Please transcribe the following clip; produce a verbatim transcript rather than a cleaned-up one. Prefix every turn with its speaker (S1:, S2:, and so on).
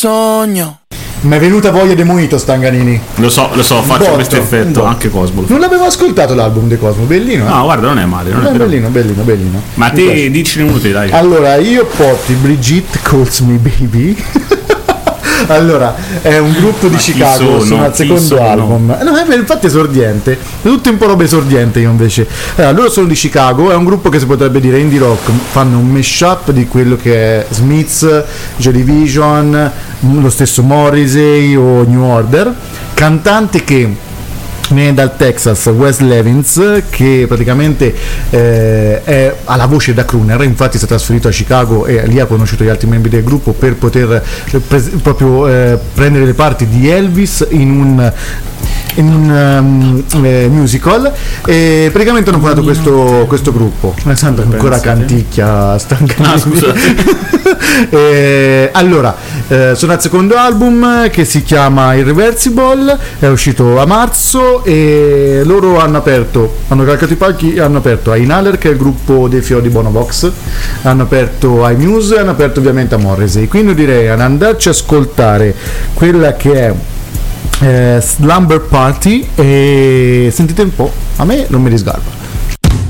S1: sogno.
S2: Mi è venuta voglia di mojito, Stanganini.
S3: Lo so, lo so, faccio
S2: botto,
S3: questo effetto, anche Cosmo.
S2: Non l'avevo ascoltato l'album di Cosmo, bellino. Eh?
S3: No, guarda, non è male. Non
S2: è
S3: è
S2: bellino, bellino, bellino.
S3: Ma te dici minuti, dai.
S2: Allora, io porti Brigitte Calls Me Baby. Allora, è un gruppo di
S3: Ma
S2: Chicago,
S3: sono?
S2: sono al secondo
S3: sono?
S2: album. No, è, infatti è esordiente, è tutto un po' roba esordiente io invece. Allora, loro sono di Chicago, è un gruppo che si potrebbe dire indie rock, fanno un mashup di quello che è Smiths, Joy Division, lo stesso Morrissey o New Order. Cantante che viene dal Texas, Wes Levins, che praticamente eh, è, ha la voce da crooner, infatti si è trasferito a Chicago e lì ha conosciuto gli altri membri del gruppo per poter eh, pre- proprio eh, prendere le parti di Elvis in un in un um, eh, musical, e praticamente hanno fondato questo, questo gruppo. Alessandro ancora canticchia, stanca.
S3: Ah, scusa.
S2: eh, allora eh, sono al secondo album che si chiama Irreversible, è uscito a marzo e loro hanno aperto, hanno calcato i palchi, hanno aperto a Inhaler, che è il gruppo dei fiori di Bonovox, hanno aperto ai Muse e hanno aperto ovviamente a Morrissey. Quindi direi ad andarci a ascoltare quella che è Eh, Slumber Party e sentite un po', a me non mi risgarba.